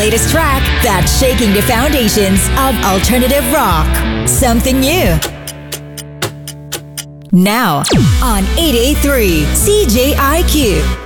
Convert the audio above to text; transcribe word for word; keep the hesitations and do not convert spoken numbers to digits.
latest track that's shaking the foundations of alternative rock. Something new. Now on eight eighty-three C J I Q.